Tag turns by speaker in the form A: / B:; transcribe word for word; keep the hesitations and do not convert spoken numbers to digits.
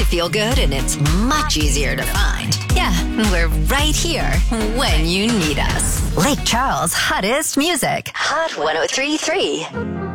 A: feel good and it's much easier to find. Yeah, we're right here when you need us. Lake Charles' hottest music. Hot one oh three point three.